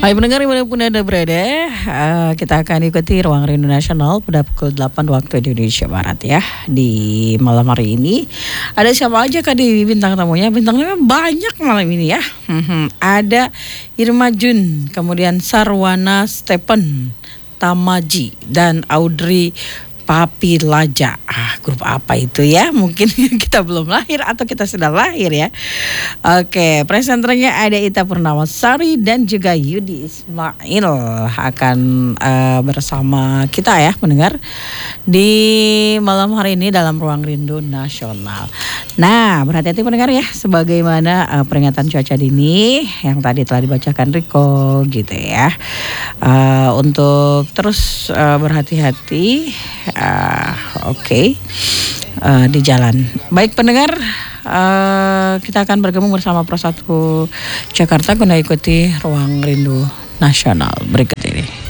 Hai pendengar dimanapun Anda berada, kita akan ikuti Ruang Rindu Nasional pada pukul 8 waktu Indonesia Barat ya. Di malam hari ini ada siapa aja Kak di bintang tamunya? Bintang tamunya banyak malam ini ya. Ada Irma Jun, kemudian Sarwana Stephen, Tamaji, dan Audrey Papi Laja. Grup apa itu ya? Mungkin kita belum lahir atau kita sudah lahir ya. Oke, presenternya ada Ita Purnawasari dan juga Yudi Ismail akan bersama kita ya pendengar di malam hari ini dalam Ruang Rindu Nasional. Nah, berhati-hati pendengar ya, sebagaimana peringatan cuaca dini yang tadi telah dibacakan Riko gitu ya. Untuk terus berhati-hati. Oke. Di jalan. Baik pendengar, kita akan bergabung bersama Pro 1 Jakarta guna ikuti Ruang Rindu Nasional berikut ini.